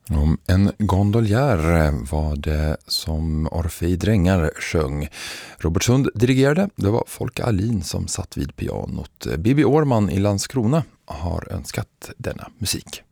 Om en gondoljär var det som Orfei Drängar sjöng. Robert Sund dirigerade, det var Folke Alin som satt vid pianot. Bibi Årman i Landskrona har önskat denna musik.